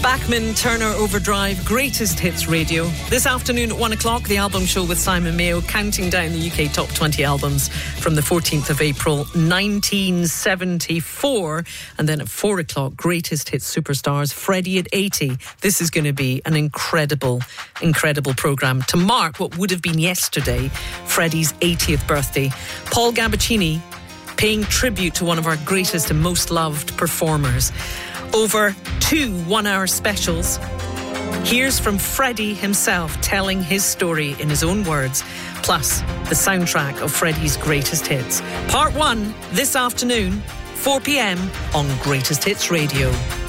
Bachman Turner Overdrive, Greatest Hits Radio. This afternoon at 1 o'clock, the album show with Simon Mayo, counting down the UK top 20 albums from the 14th of April 1974. And then at 4 o'clock, Greatest Hits Superstars, Freddie at 80. This is going to be an incredible programme to mark what would have been yesterday, Freddie's 80th birthday. Paul Gabbaccini paying tribute to one of our greatest and most loved performers. Over 2 one-hour specials. Here's from Freddie himself telling his story in his own words, plus the soundtrack of Freddie's greatest hits. Part 1 this afternoon, 4 p.m. on Greatest Hits Radio.